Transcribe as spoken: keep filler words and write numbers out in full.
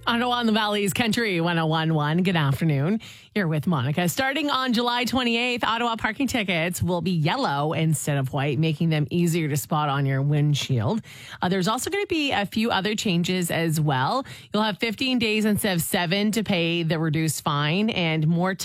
Ottawa and the Valley's Country one oh one point one. Good afternoon. You're with Monica. Starting on July twenty-eighth, Ottawa parking tickets will be yellow instead of white, making them easier to spot on your windshield. Uh, there's also going to be a few other changes as well. You'll have fifteen days instead of seven to pay the reduced fine, and more